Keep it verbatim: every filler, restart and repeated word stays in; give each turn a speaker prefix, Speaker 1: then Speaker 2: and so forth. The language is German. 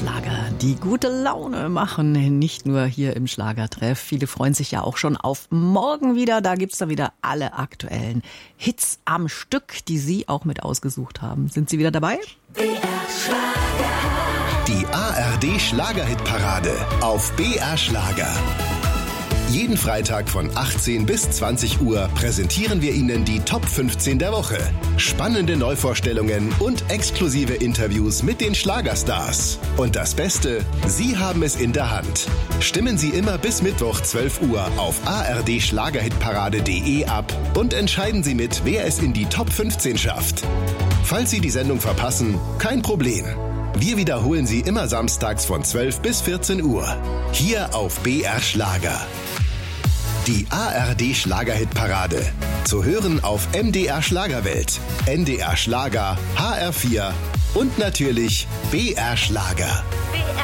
Speaker 1: Schlager, die gute Laune machen, nicht nur hier im Schlagertreff. Viele freuen sich ja auch schon auf morgen wieder. Da gibt's da wieder alle aktuellen Hits am Stück, die Sie auch mit ausgesucht haben. Sind Sie wieder dabei?
Speaker 2: B R Schlager.
Speaker 3: Die A R D Schlagerhitparade auf B R Schlager. Jeden Freitag von achtzehn bis zwanzig Uhr präsentieren wir Ihnen die Top fünfzehn der Woche. Spannende Neuvorstellungen und exklusive Interviews mit den Schlagerstars. Und das Beste, Sie haben es in der Hand. Stimmen Sie immer bis Mittwoch zwölf Uhr auf a r d schlagerhitparade punkt de ab und entscheiden Sie mit, wer es in die Top fünfzehn schafft. Falls Sie die Sendung verpassen, kein Problem. Wir wiederholen sie immer samstags von zwölf bis vierzehn Uhr. Hier auf B R Schlager. Die A R D Schlagerhitparade. Zu hören auf M D R Schlagerwelt, N D R Schlager, H R vier und natürlich B R Schlager.